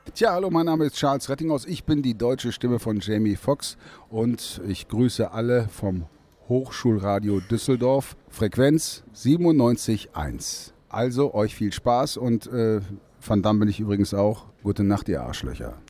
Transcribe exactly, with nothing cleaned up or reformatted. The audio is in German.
Tja, hallo, mein Name ist Charles Rettinghaus. Ich bin die deutsche Stimme von Jamie Foxx und ich grüße alle vom Hochschulradio Düsseldorf, Frequenz siebenundneunzig Komma eins. Also euch viel Spaß und äh, Van Damme bin ich übrigens auch. Gute Nacht, ihr Arschlöcher.